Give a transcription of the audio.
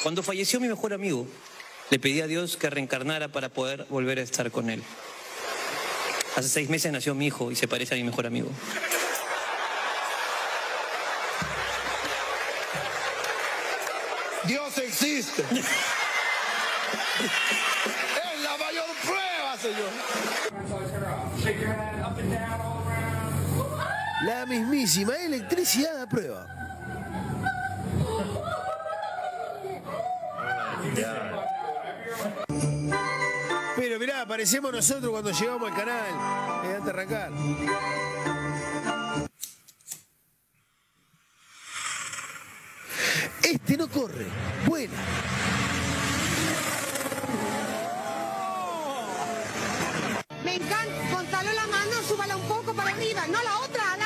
Cuando falleció mi mejor amigo, le pedí a Dios que reencarnara para poder volver a estar con él. Hace 6 meses nació mi hijo y se parece a mi mejor amigo. Dios existe. Es la mayor prueba, señor. La mismísima electricidad a prueba. Pero mirá, aparecemos nosotros cuando llegamos al canal. Antes de arrancar. Este no corre. Buena. Me encanta. Contalo la mano, súbala un poco para arriba. No, la otra,